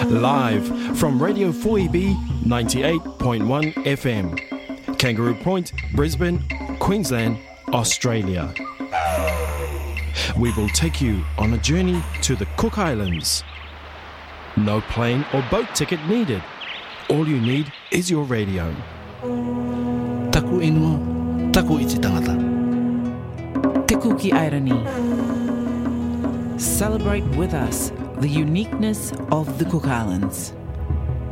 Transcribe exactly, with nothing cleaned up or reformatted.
Live from Radio four E B ninety-eight point one F M, Kangaroo Point, Brisbane, Queensland, Australia. We will take you on a journey to the Cook Islands. No plane or boat ticket needed. All you need is your radio. Taku inua, taku iti tangata. Te Kuki Airani. Celebrate with us the uniqueness of the Cook Islands.